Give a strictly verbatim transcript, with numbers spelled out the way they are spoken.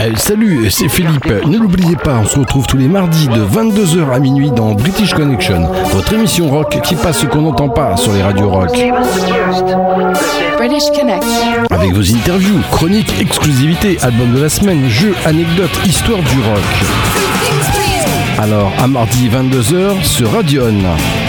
Hey, salut, c'est Philippe. Ne l'oubliez pas, on se retrouve tous les mardis de vingt-deux heures à minuit dans British Connection, votre émission rock qui passe ce qu'on n'entend pas sur les radios rock. British Connection. Avec vos interviews, chroniques, exclusivités, albums de la semaine, jeux, anecdotes, histoire du rock. Alors, à mardi vingt-deux heures sur Radion.